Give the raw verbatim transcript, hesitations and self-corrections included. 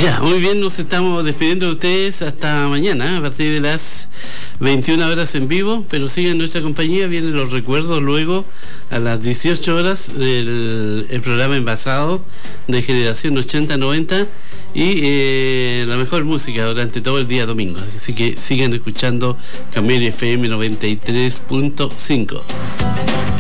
Ya, muy bien, nos estamos despidiendo de ustedes hasta mañana, a partir de las veintiuna horas en vivo, pero sigan nuestra compañía, vienen los recuerdos luego a las dieciocho horas, el, el programa envasado de Generación ochenta noventa y eh, la mejor música durante todo el día domingo, así que sigan escuchando Camiri F M noventa y tres punto cinco.